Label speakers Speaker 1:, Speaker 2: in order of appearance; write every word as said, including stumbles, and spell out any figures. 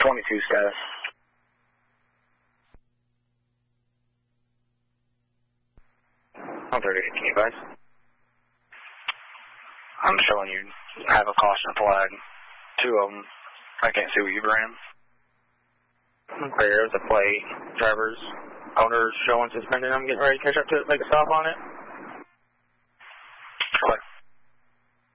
Speaker 1: twenty-two status. one thirty, can you advise? I'm showing you have a caution flag. Two of them. I can't see what you ran.
Speaker 2: Okay, there's a plate. Driver's owner's showing suspended. I'm getting ready to catch up to it, make a stop on it.